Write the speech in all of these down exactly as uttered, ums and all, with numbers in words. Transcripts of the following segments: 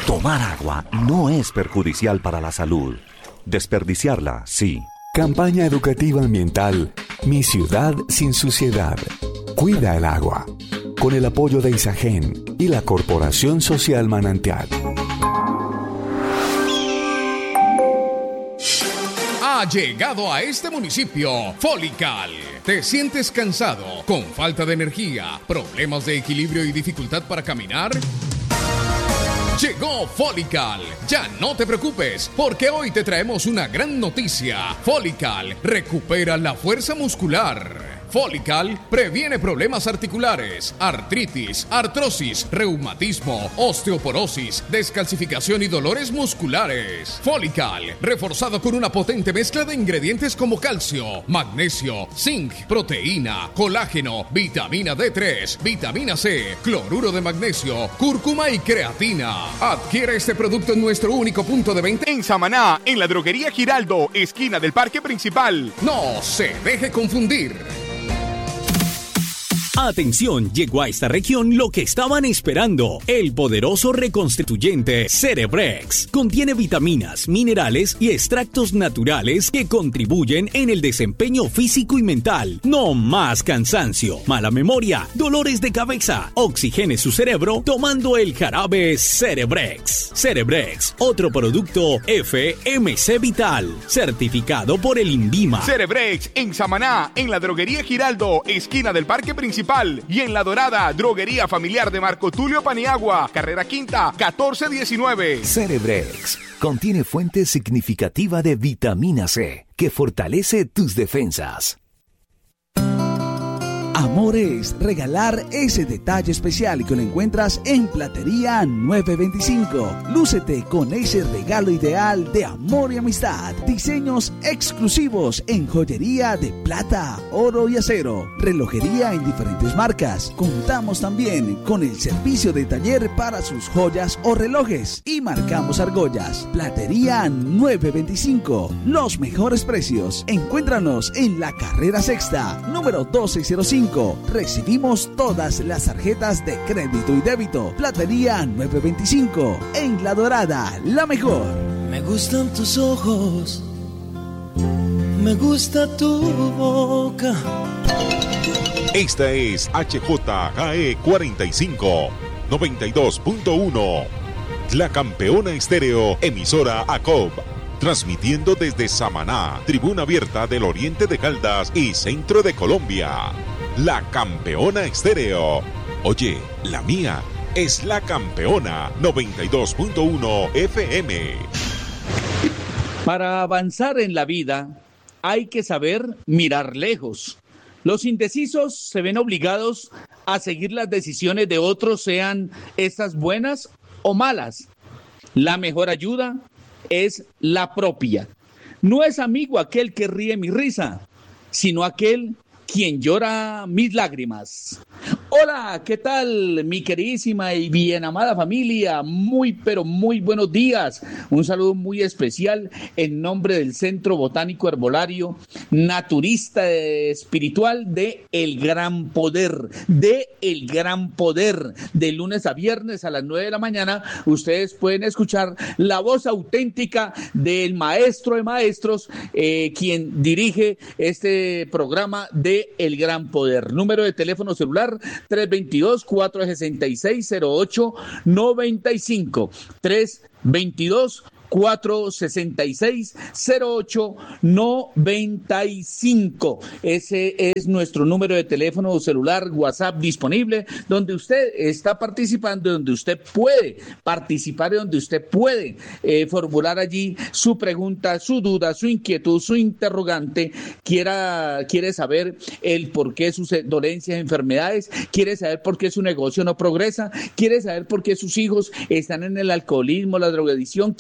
Tomar agua no es perjudicial para la salud. Desperdiciarla, sí. Campaña educativa ambiental Mi ciudad sin suciedad. Cuida el agua. Con el apoyo de Isagen y la Corporación Social Manantial. Ha llegado a este municipio Folical. ¿Te sientes cansado, con falta de energía, problemas de equilibrio y dificultad para caminar? Llegó Folical. Ya no te preocupes, porque hoy te traemos una gran noticia. Folical recupera la fuerza muscular. Folical previene problemas articulares, artritis, artrosis, reumatismo, osteoporosis, descalcificación y dolores musculares. Folical, reforzado con una potente mezcla de ingredientes como calcio, magnesio, zinc, proteína, colágeno, vitamina D tres, vitamina C, cloruro de magnesio, cúrcuma y creatina. Adquiere este producto en nuestro único punto de venta en Samaná, en la droguería Giraldo, esquina del Parque Principal. No se deje confundir. Atención, llegó a esta región lo que estaban esperando. El poderoso reconstituyente Cerebrex. Contiene vitaminas, minerales y extractos naturales que contribuyen en el desempeño físico y mental. No más cansancio, mala memoria, dolores de cabeza. Oxigene su cerebro tomando el jarabe Cerebrex. Cerebrex, otro producto F M C Vital, certificado por el INVIMA. Cerebrex en Samaná, en la droguería Giraldo, esquina del Parque Principal. Y en La Dorada, droguería familiar de Marco Tulio Paniagua, carrera quinta, catorce diecinueve. Cerebrex contiene fuente significativa de vitamina C que fortalece tus defensas. Amor es regalar ese detalle especial que lo encuentras en Platería nueve veinticinco. Lúcete con ese regalo ideal de amor y amistad. Diseños exclusivos en joyería de plata, oro y acero. Relojería en diferentes marcas. Contamos también con el servicio de taller para sus joyas o relojes. Y marcamos argollas. Platería nueve veinticinco. Los mejores precios. Encuéntranos en la carrera sexta, número doce cero cinco. Recibimos todas las tarjetas de crédito y débito. Platería nueve veinticinco. En La Dorada, la mejor. Me gustan tus ojos. Me gusta tu boca. Esta es H J G E cuarenta y cinco, noventa y dos punto uno. La Campeona Estéreo, emisora A C O B. Transmitiendo desde Samaná, tribuna abierta del oriente de Caldas y centro de Colombia. La Campeona Estéreo. Oye, la mía es La Campeona noventa y dos punto uno F M. Para avanzar en la vida hay que saber mirar lejos. Los indecisos se ven obligados a seguir las decisiones de otros, sean estas buenas o malas. La mejor ayuda es la propia. No es amigo aquel que ríe mi risa, sino aquel quien llora mis lágrimas. Hola, ¿qué tal, mi queridísima y bien amada familia? Muy, pero muy buenos días. Un saludo muy especial en nombre del Centro Botánico Herbolario Naturista Espiritual de El Gran Poder, de El Gran Poder. De lunes a viernes a las nueve de la mañana, ustedes pueden escuchar la voz auténtica del maestro de maestros, eh, quien dirige este programa de El Gran Poder. Número de teléfono celular tres dos dos, cuatro seis seis, cero ocho nueve cinco, tres dos dos, cuatro seis seis, cero ocho nueve cinco. Ese es nuestro número de teléfono celular, WhatsApp disponible, donde usted está participando, donde usted puede participar, donde usted puede eh, formular allí su pregunta, su duda, su inquietud, su interrogante. Quiera, quiere saber el por qué sus dolencias, enfermedades, quiere saber por qué su negocio no progresa, quiere saber por qué sus hijos están en el alcoholismo, la drogadicción, quiere saber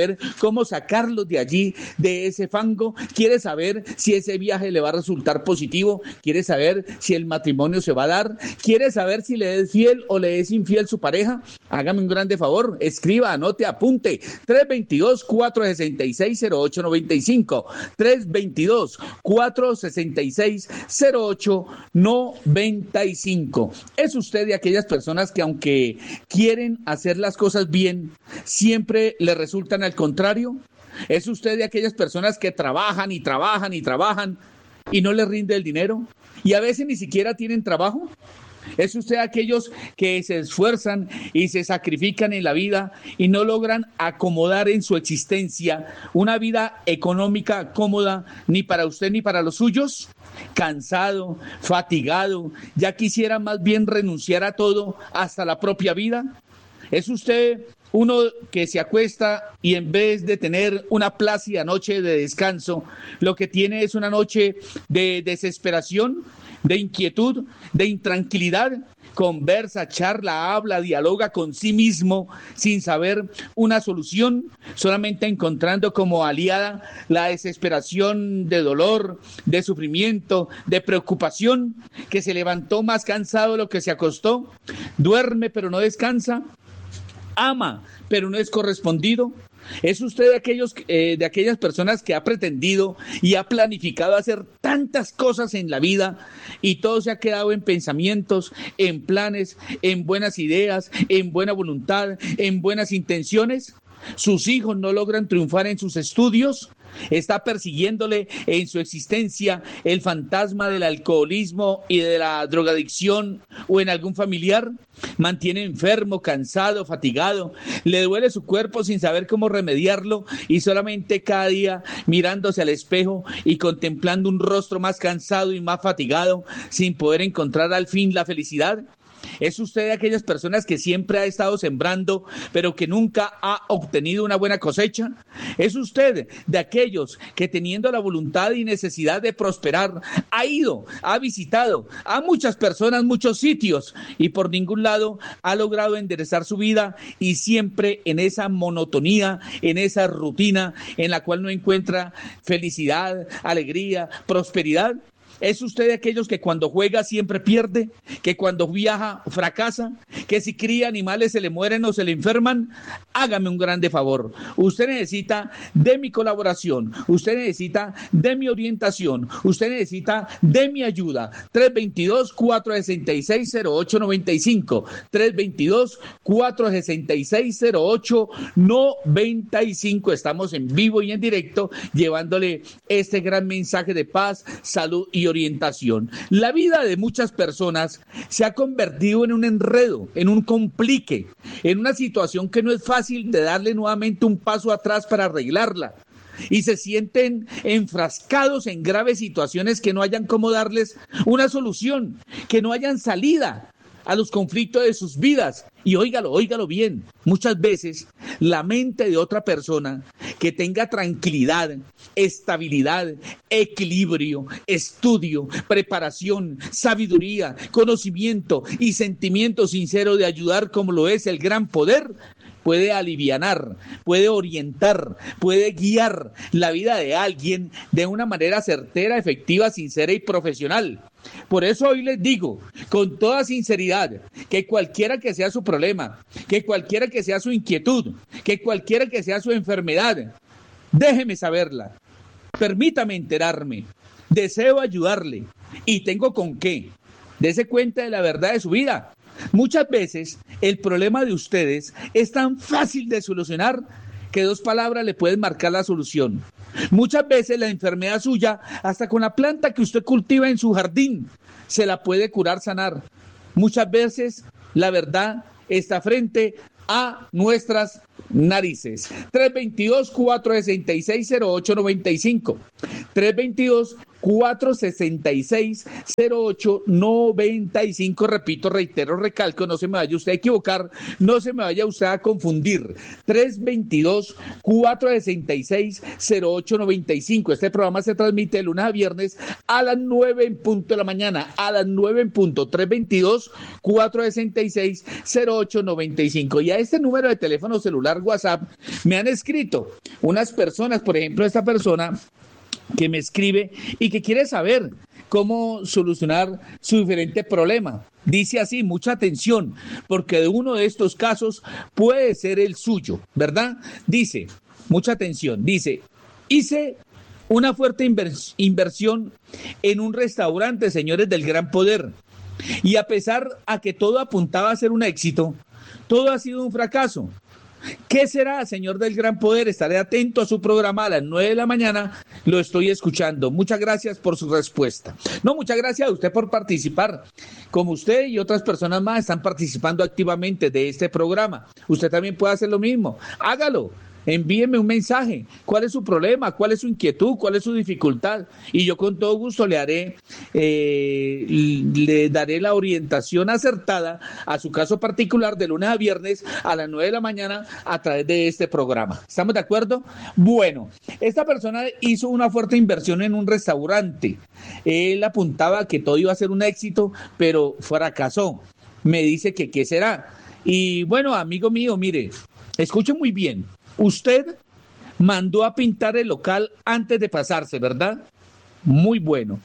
saber cómo sacarlos de allí, de ese fango, quiere saber si ese viaje le va a resultar positivo, quiere saber si el matrimonio se va a dar, quiere saber si le es fiel o le es infiel su pareja. Hágame un grande favor, escriba, anote, apunte, tres dos dos, cuatro seis seis, cero ocho nueve cinco, tres dos dos, cuatro seis seis, cero ocho nueve cinco. ¿Es usted de aquellas personas que aunque quieren hacer las cosas bien, siempre le resultan al contrario? ¿Es usted de aquellas personas que trabajan y trabajan y trabajan y no les rinde el dinero? ¿Y a veces ni siquiera tienen trabajo? ¿Es usted de aquellos que se esfuerzan y se sacrifican en la vida y no logran acomodar en su existencia una vida económica cómoda ni para usted ni para los suyos? Cansado, fatigado, ya quisiera más bien renunciar a todo, hasta la propia vida. ¿Es usted uno que se acuesta y en vez de tener una plácida noche de descanso, lo que tiene es una noche de desesperación, de inquietud, de intranquilidad? Conversa, charla, habla, dialoga con sí mismo sin saber una solución, solamente encontrando como aliada la desesperación de dolor, de sufrimiento, de preocupación, que se levantó más cansado de lo que se acostó, duerme pero no descansa, ama pero no es correspondido. ¿Es usted de aquellos eh, de aquellas personas que ha pretendido y ha planificado hacer tantas cosas en la vida y todo se ha quedado en pensamientos, en planes, en buenas ideas, en buena voluntad, en buenas intenciones? ¿Sus hijos no logran triunfar en sus estudios? ¿Está persiguiéndole en su existencia el fantasma del alcoholismo y de la drogadicción o en algún familiar? ¿Mantiene enfermo, cansado, fatigado? ¿Le duele su cuerpo sin saber cómo remediarlo y solamente cada día mirándose al espejo y contemplando un rostro más cansado y más fatigado sin poder encontrar al fin la felicidad? ¿Es usted de aquellas personas que siempre ha estado sembrando, pero que nunca ha obtenido una buena cosecha? ¿Es usted de aquellos que teniendo la voluntad y necesidad de prosperar, ha ido, ha visitado a muchas personas, muchos sitios, y por ningún lado ha logrado enderezar su vida y siempre en esa monotonía, en esa rutina en la cual no encuentra felicidad, alegría, prosperidad? ¿Es usted de aquellos que cuando juega siempre pierde, que cuando viaja fracasa, que si cría animales se le mueren o se le enferman? Hágame un grande favor. Usted necesita de mi colaboración, usted necesita de mi orientación, usted necesita de mi ayuda. tres dos dos, cuatro seis seis, cero ocho nueve cinco, tres dos dos, cuatro seis seis, cero ocho nueve cinco. Estamos en vivo y en directo llevándole este gran mensaje de paz, salud y orientación. La vida de muchas personas se ha convertido en un enredo, en un complique, en una situación que no es fácil de darle nuevamente un paso atrás para arreglarla. Y se sienten enfrascados en graves situaciones que no hayan cómo darles una solución, que no hayan salida a los conflictos de sus vidas. Y óigalo, óigalo bien, muchas veces la mente de otra persona que tenga tranquilidad, estabilidad, equilibrio, estudio, preparación, sabiduría, conocimiento y sentimiento sincero de ayudar como lo es el gran poder, puede alivianar, puede orientar, puede guiar la vida de alguien de una manera certera, efectiva, sincera y profesional. Por eso hoy les digo, con toda sinceridad, que cualquiera que sea su problema, que cualquiera que sea su inquietud, que cualquiera que sea su enfermedad, déjeme saberla, permítame enterarme, deseo ayudarle y tengo con qué. Dese cuenta de la verdad de su vida. Muchas veces el problema de ustedes es tan fácil de solucionar que dos palabras le pueden marcar la solución. Muchas veces la enfermedad suya, hasta con la planta que usted cultiva en su jardín, se la puede curar, sanar. Muchas veces la verdad está frente a nuestras narices. tres dos dos, cuatro seis seis, cero ocho nueve cinco, tres dos dos, cuatro seis seis, cero ocho nueve cinco. Repito, reitero, recalco, no se me vaya usted a equivocar, no se me vaya usted a confundir. tres dos dos, cuatro seis seis, cero ocho nueve cinco. Este programa se transmite de lunes a viernes a las nueve en punto de la mañana, a las nueve en punto. tres dos dos, cuatro seis seis, cero ocho nueve cinco. Y a este número de teléfono celular WhatsApp me han escrito unas personas, por ejemplo, esta persona que me escribe y que quiere saber cómo solucionar su diferente problema. Dice así, mucha atención, porque de uno de estos casos puede ser el suyo, ¿verdad? Dice, mucha atención, dice, hice una fuerte invers- inversión en un restaurante, señores del Gran Poder, y a pesar a que todo apuntaba a ser un éxito, todo ha sido un fracaso. ¿Qué será, señor del Gran Poder? Estaré atento a su programa a las nueve de la mañana. Lo estoy escuchando. Muchas gracias por su respuesta. No, muchas gracias a usted por participar. Como usted y otras personas más están participando activamente de este programa, usted también puede hacer lo mismo. Hágalo. Envíeme un mensaje. ¿Cuál es su problema? ¿Cuál es su inquietud? ¿Cuál es su dificultad? Y yo con todo gusto le haré, eh, le daré la orientación acertada a su caso particular de lunes a viernes a las nueve de la mañana a través de este programa. ¿Estamos de acuerdo? Bueno, esta persona hizo una fuerte inversión en un restaurante. Él apuntaba que todo iba a ser un éxito, pero fracasó. Me dice que qué será. Y bueno, amigo mío, mire, escuche muy bien. Usted mandó a pintar el local antes de pasarse, ¿verdad? Muy bueno.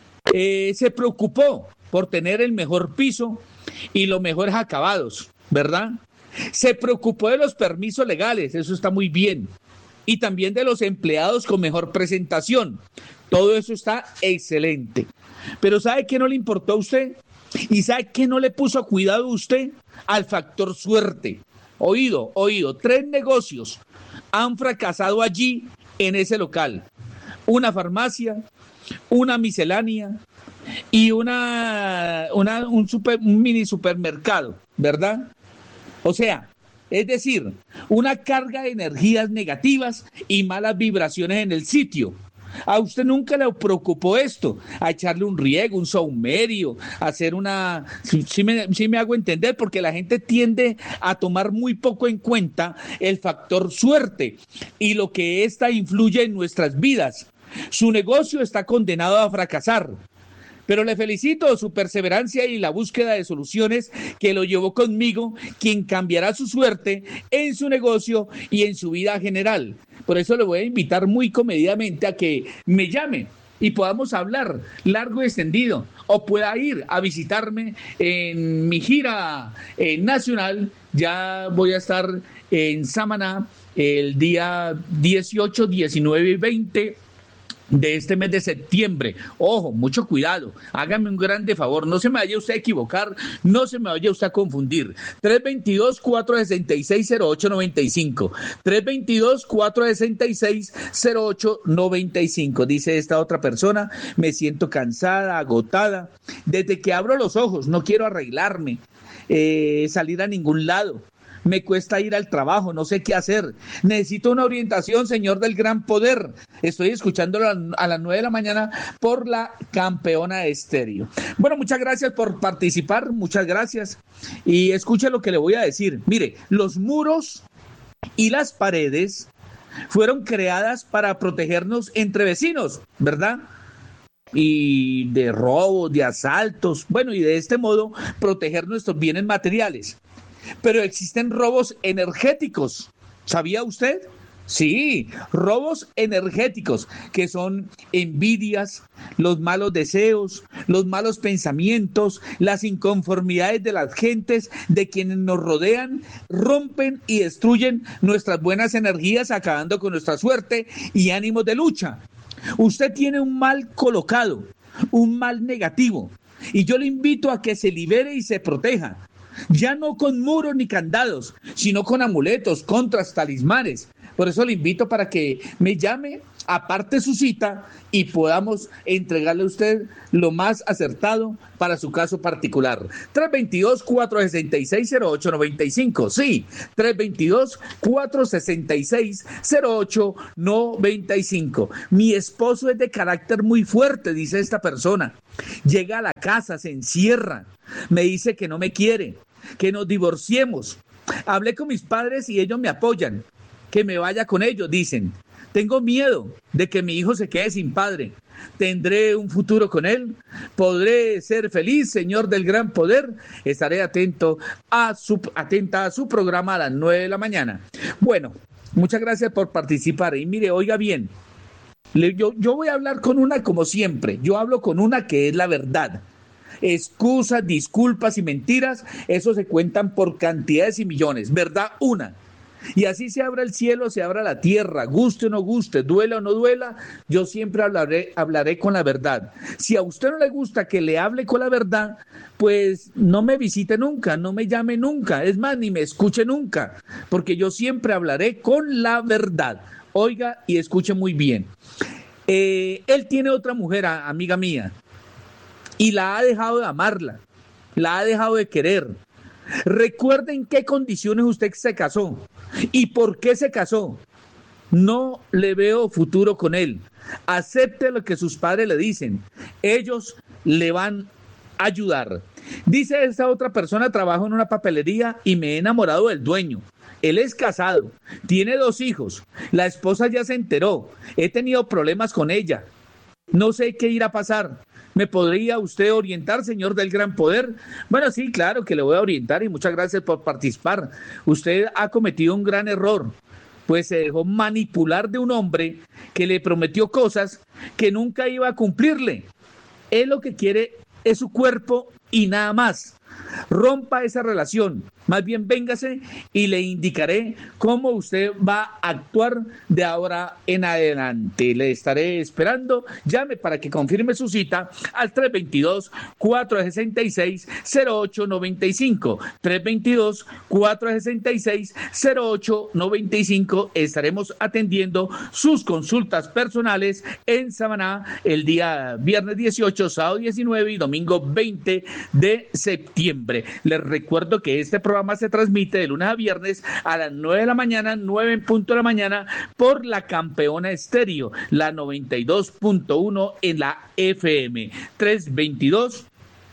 Eh, se preocupó por tener el mejor piso y los mejores acabados, ¿verdad? Se preocupó de los permisos legales, eso está muy bien. Y también de los empleados con mejor presentación. Todo eso está excelente. Pero ¿sabe qué no le importó a usted? ¿Y sabe qué no le puso cuidado a usted? Al factor suerte. Oído, oído, tres negocios han fracasado allí en ese local. Una farmacia, una miscelánea y una, una un, super, un mini supermercado, ¿verdad? O sea, es decir, una carga de energías negativas y malas vibraciones en el sitio. ¿A usted nunca le preocupó esto? A echarle un riego, un saumerio, a hacer una... Sí me, sí me hago entender, porque la gente tiende a tomar muy poco en cuenta el factor suerte y lo que ésta influye en nuestras vidas. Su negocio está condenado a fracasar. Pero le felicito su perseverancia y la búsqueda de soluciones que lo llevó conmigo, quien cambiará su suerte en su negocio y en su vida general. Por eso le voy a invitar muy comedidamente a que me llame y podamos hablar largo y extendido, o pueda ir a visitarme en mi gira eh, nacional. Ya voy a estar en Samaná el día dieciocho, diecinueve y veinte de este mes de septiembre. Ojo, mucho cuidado, hágame un grande favor, no se me vaya usted a equivocar, no se me vaya usted a confundir. tres dos dos, cuatro seis seis, cero ocho nueve cinco, tres dos dos, cuatro seis seis, cero ocho nueve cinco. Dice esta otra persona, me siento cansada, agotada, desde que abro los ojos no quiero arreglarme, eh, salir a ningún lado. Me cuesta ir al trabajo, no sé qué hacer. Necesito una orientación, señor del Gran Poder. Estoy escuchándolo a las nueve de la mañana por la Campeona Estéreo. Bueno, muchas gracias por participar, muchas gracias. Y escuche lo que le voy a decir. Mire, los muros y las paredes fueron creadas para protegernos entre vecinos, ¿verdad? Y de robos, de asaltos, bueno, y de este modo proteger nuestros bienes materiales. Pero existen robos energéticos. ¿Sabía usted? Sí, robos energéticos, que son envidias, los malos deseos, los malos pensamientos, las inconformidades de las gentes, de quienes nos rodean, rompen y destruyen nuestras buenas energías, acabando con nuestra suerte y ánimos de lucha. Usted tiene un mal colocado, un mal negativo, y yo le invito a que se libere y se proteja. Ya no con muros ni candados, sino con amuletos, contras, talismanes, Por eso le invito para que me llame, aparte su cita y podamos entregarle a usted lo más acertado para su caso particular. tres dos dos, cuatro seis seis, cero ocho nueve cinco. Sí, tres dos dos, cuatro seis seis, cero ocho nueve cinco. Mi esposo es de carácter muy fuerte, dice esta persona. Llega a la casa, se encierra, me dice que no me quiere, que nos divorciemos. Hablé con mis padres y ellos me apoyan, que me vaya con ellos, dicen. Tengo miedo de que mi hijo se quede sin padre. ¿Tendré un futuro con él? ¿Podré ser feliz, Señor del gran poder? Estaré atento a su, atenta a su programa a las nueve de la mañana. Bueno, muchas gracias por participar. Y mire, oiga bien, yo, yo voy a hablar con una como siempre. Yo hablo con una que es la verdad. Excusas, disculpas y mentiras, eso se cuentan por cantidades y millones. Verdad, una. Y así se abra el cielo, se abra la tierra, guste o no guste, duela o no duela, yo siempre hablaré, hablaré con la verdad. Si a usted no le gusta que le hable con la verdad, pues no me visite nunca, no me llame nunca, es más, ni me escuche nunca, porque yo siempre hablaré con la verdad. Oiga y escuche muy bien. Eh, él tiene otra mujer, amiga mía, y la ha dejado de amarla, la ha dejado de querer. Recuerden en qué condiciones usted se casó y por qué se casó. No le veo futuro con él. Acepte lo que sus padres le dicen. Ellos le van a ayudar. Dice esta otra persona, trabajo en una papelería y me he enamorado del dueño. Él es casado, tiene dos hijos. La esposa ya se enteró. He tenido problemas con ella. No sé qué irá a pasar. ¿Me podría usted orientar, señor del gran poder? Bueno, sí, claro que le voy a orientar y muchas gracias por participar. Usted ha cometido un gran error, pues se dejó manipular de un hombre que le prometió cosas que nunca iba a cumplirle. Él lo que quiere es su cuerpo y nada más. Rompa esa relación, más bien véngase y le indicaré cómo usted va a actuar de ahora en adelante. Le estaré esperando, llame para que confirme su cita al tres dos dos, cuatro seis seis, cero ocho nueve cinco, tres dos dos, cuatro seis seis, cero ocho nueve cinco. Estaremos atendiendo sus consultas personales en Samaná el día viernes dieciocho, sábado diecinueve y domingo veinte de septiembre. Les recuerdo que este programa se transmite de lunes a viernes a las nueve de la mañana, nueve en punto de la mañana, por la Campeona Estéreo, la noventa y dos punto uno en la F M. tres dos dos,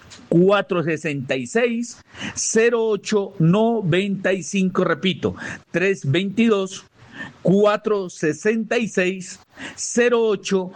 cuatro seis seis, cero ocho nueve cinco, repito, tres dos dos, cuatro seis seis, cero ocho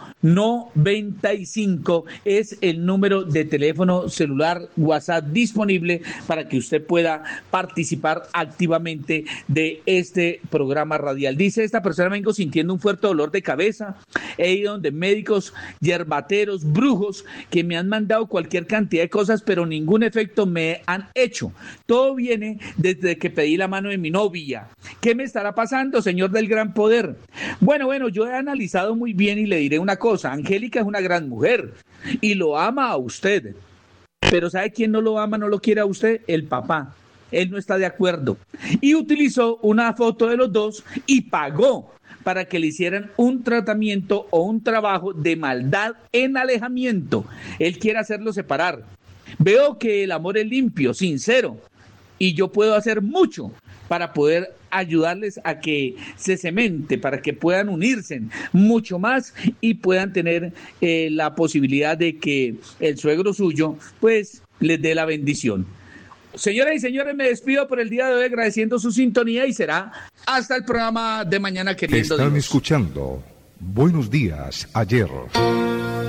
nueve cinco es el número de teléfono celular WhatsApp disponible para que usted pueda participar activamente de este programa radial. Dice esta persona, vengo sintiendo un fuerte dolor de cabeza, he ido donde médicos, yerbateros, brujos que me han mandado cualquier cantidad de cosas, pero ningún efecto me han hecho. Todo viene desde que pedí la mano de mi novia. ¿Qué me estará pasando, señor del gran poder? Bueno, bueno, yo he analizado muy bien y le diré una cosa. Angélica es una gran mujer y lo ama a usted, pero ¿sabe quién no lo ama, no lo quiere a usted? El papá. Él no está de acuerdo y utilizó una foto de los dos y pagó para que le hicieran un tratamiento o un trabajo de maldad en alejamiento. Él quiere hacerlo separar. Veo que el amor es limpio, sincero, y yo puedo hacer mucho para poder ayudarles a que se cemente, para que puedan unirse mucho más y puedan tener eh, la posibilidad de que el suegro suyo pues les dé la bendición. Señoras y señores, me despido por el día de hoy agradeciendo su sintonía y será hasta el programa de mañana, queriendo Están Dios. escuchando Buenos Días, ayer.